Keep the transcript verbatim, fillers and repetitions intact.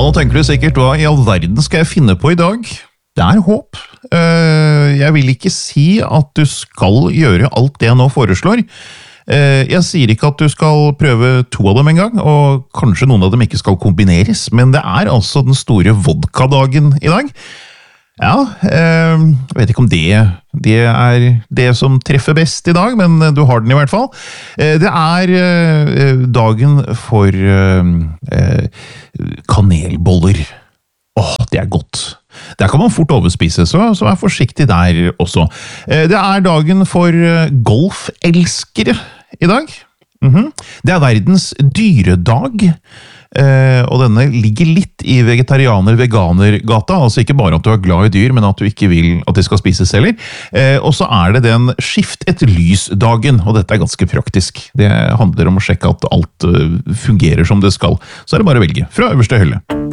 nå tenker du sikkert, hva i all verden skal jeg finne på i dag? Det er håp. Jeg vil ikke si at du skal gjøre alt det jeg nå foreslår. Jeg sier ikke at du skal prøve to av dem en gang, og kanskje noen av dem ikke skal kombineres, men det er altså den store vodkadagen i dag. Ja, jeg vet ikke om det, det er det som treffer best i dag, men du har den i hvert fall. Det er dagen for kanelboller. Åh, det er godt. Der kan man fort overspise, så, så vær forsiktig der også. Det er dagen for golfelskere i dag. Mm-hmm. Det er verdens dyredag. Uh, og denne ligger litt i vegetarianer-veganer-gata, altså ikke bare at du er glad i dyr, men at du ikke vil at de skal spises heller. Uh, og så er det den skift et lys-dagen, og dette er ganske praktisk. Det handler om å sjekke at alt uh, fungerer som det skal. Så er det bare å velge fra øverste hylle.